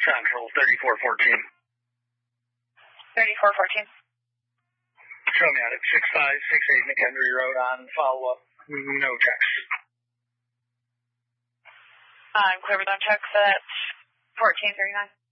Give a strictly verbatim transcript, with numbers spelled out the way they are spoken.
Central, thirty-four fourteen. thirty-four fourteen. Show me out at six five six eight McHenry Road on follow-up. No checks. I'm clear with on checks at fourteen thirty-nine.